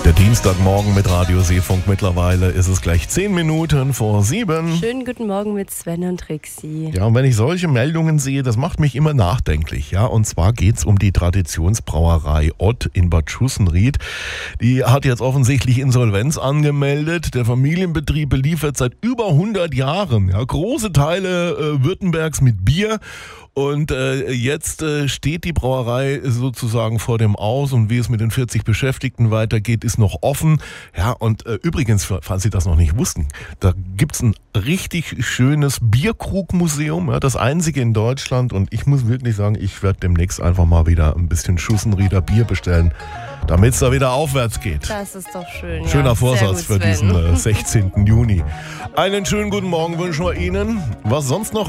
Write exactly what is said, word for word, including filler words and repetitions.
Der Dienstagmorgen mit Radio Seefunk. Mittlerweile ist es gleich zehn Minuten vor sieben. Schönen guten Morgen mit Sven und Trixi. Ja, und wenn ich solche Meldungen sehe, das macht mich immer nachdenklich. Ja, und zwar geht es um die Traditionsbrauerei Ott in Bad Schussenried. Die hat jetzt offensichtlich Insolvenz angemeldet. Der Familienbetrieb beliefert seit über hundert Jahren ja, große Teile äh, Württembergs mit Bier. Und äh, jetzt äh, steht die Brauerei sozusagen vor dem Aus und wie es mit den vierzig Beschäftigten weitergeht, ist noch offen. Ja, und äh, übrigens, falls Sie das noch nicht wussten, da gibt's ein richtig schönes Bierkrugmuseum, ja, das einzige in Deutschland. Und ich muss wirklich sagen, ich werde demnächst einfach mal wieder ein bisschen Schussenrieder Bier bestellen, damit es da wieder aufwärts geht. Das ist doch schön. Schöner ja. Vorsatz Sehr gut, für Sven. diesen äh, sechzehnten Juni. Einen schönen guten Morgen wünschen wir Ihnen. Was sonst noch?